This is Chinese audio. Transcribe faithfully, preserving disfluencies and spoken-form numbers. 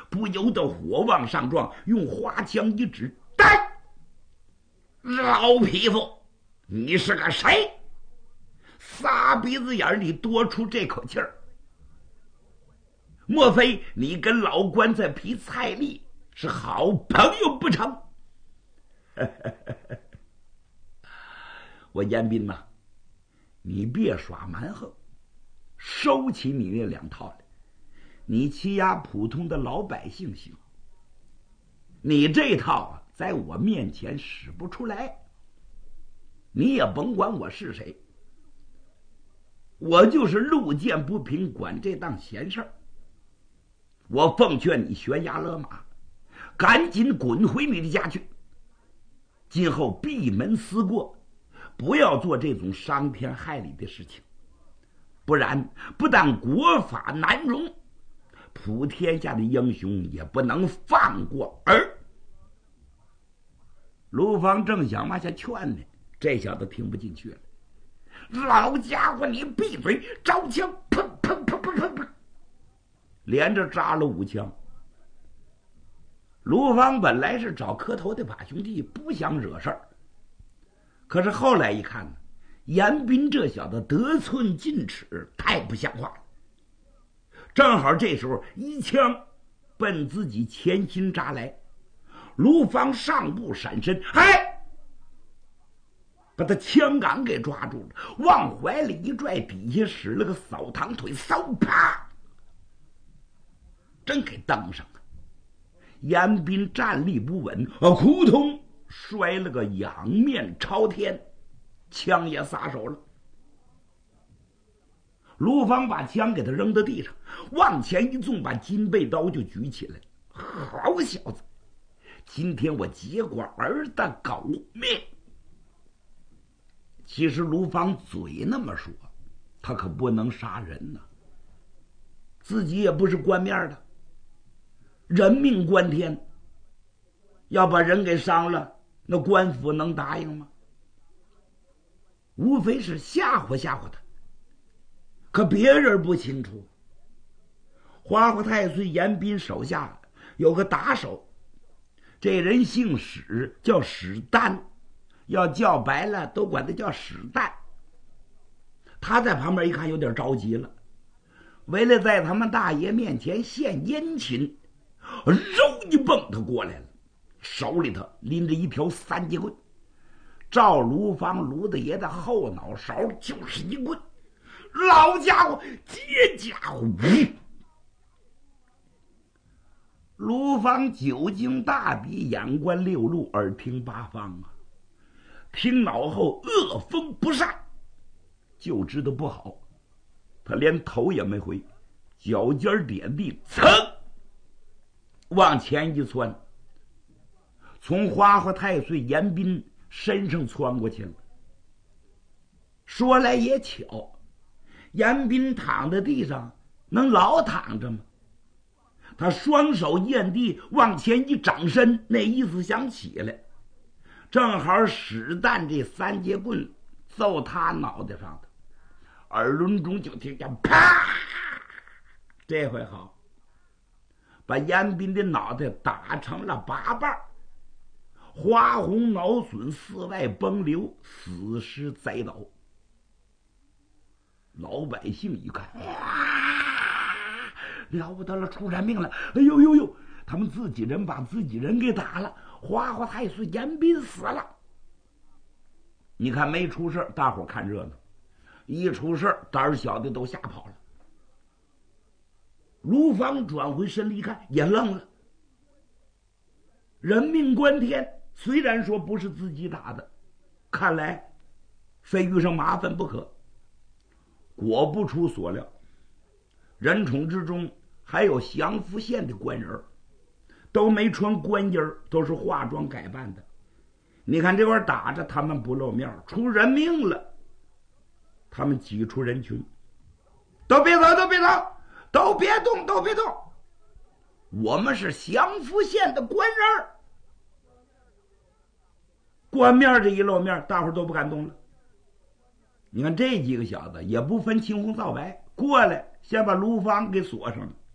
不由得火往上撞，用花枪一指：“呆！老匹夫，你是个谁？仨鼻子眼里多出这口气儿，莫非你跟老棺材皮蔡丽是好朋友不成？”我严彬呐，你别耍蛮横，收起你那两套来。你欺压普通的老百姓行，你这套啊，在我面前使不出来。你也甭管我是谁，我就是路见不平，管这当闲事儿。我奉劝你悬崖勒马，赶紧滚回你的家去。今后闭门思过，不要做这种伤天害理的事情，不然不但国法难容，普天下的英雄也不能放过儿。卢芳正想往下劝呢，这小子听不进去了。老家伙，你闭嘴！招枪！砰砰砰砰砰砰，连着扎了五枪。卢芳本来是找磕头的把兄弟，不想惹事儿，可是后来一看，严彬这小子得寸进尺，太不像话了。正好这时候一枪奔自己前心扎来，卢芳上步闪身，哎，把他枪杆给抓住了，往怀里一拽，底下使了个扫堂腿，嗖啪，真给蹬上了。严彬站立不稳，啊，扑通摔了个仰面朝天，枪也撒手了。卢芳把枪给他扔到地上，往前一纵，把金背刀就举起来。好小子，今天我结果儿的狗命！其实卢芳嘴那么说，他可不能杀人呐，自己也不是官面的，人命关天，要把人给伤了，那官府能答应吗？无非是吓唬吓唬他，可别人不清楚。花花太岁严彬手下有个打手，这人姓史，叫史丹，要叫白了都管他叫史蛋。他在旁边一看有点着急了，为了在他们大爷面前献殷勤，肉一蹦他过来了，手里头拎着一条三节棍，照卢芳卢大爷的后脑勺就是一棍。老家伙，这家伙！卢芳久经大比，眼观六路，耳听八方啊，听脑后恶风不善，就知道不好。他连头也没回，脚尖点地，噌，往前一窜，从花花太岁严彬身上窜过去了。说来也巧，严彬躺在地上能老躺着吗？他双手验地，往前一掌身，那意思想起来，正好史蛋这三节棍揍他脑袋上的，耳轮中就听见啪，这回好，把严彬的脑袋打成了八瓣，花红脑损，四外崩流，死尸栽倒。老百姓一看，了不得了，出人命了！哎呦呦呦，他们自己人把自己人给打了，花花太岁严彬死了。你看没出事，大伙看热闹；一出事，胆儿小的都吓跑了。卢芳转回身一看，也愣了。人命关天，虽然说不是自己打的，看来非遇上麻烦不可。果不出所料，人宠之中还有祥符县的官人，都没穿官衣，都是化妆改扮的。你看这块打着，他们不露面，出人命了。他们挤出人群，都别走，都别走，都别动，都别动，我们是祥符县的官人。官面这一露面，大伙都不敢动了。你看这几个小子也不分青红皂白，过来先把卢芳给锁上了。